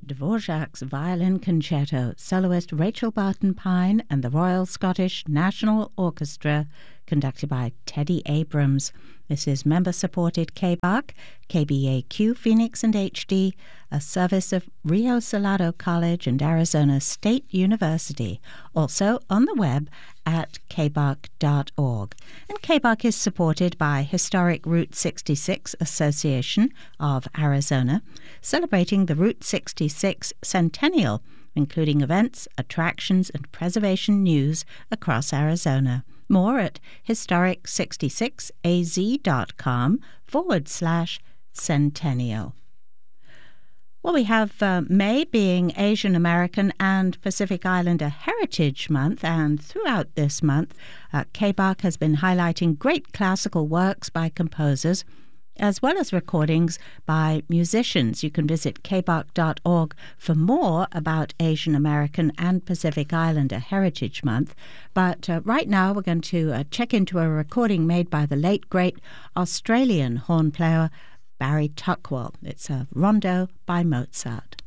Dvorak's Violin Concerto, soloist Rachel Barton-Pine and the Royal Scottish National Orchestra, conducted by Teddy Abrams. This is member-supported KBAQ, KBAQ Phoenix and HD, a service of Rio Salado College and Arizona State University, also on the web at kbaq.org. And KBAQ is supported by Historic Route 66 Association of Arizona, celebrating the Route 66 centennial, including events, attractions, and preservation news across Arizona. More at historic66az.com/centennial. Well, we have May being Asian American and Pacific Islander Heritage Month, and throughout this month, KBAQ has been highlighting great classical works by composers, as well as recordings by musicians. You can visit kbaq.org for more about Asian American and Pacific Islander Heritage Month. But right now we're going to check into a recording made by the late, great Australian horn player Barry Tuckwell. It's a rondo by Mozart.